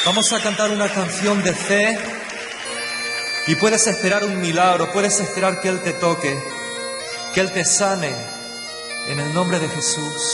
Vamos a cantar una canción de fe y puedes esperar un milagro, puedes esperar que Él te toque, que Él te sane en el nombre de Jesús.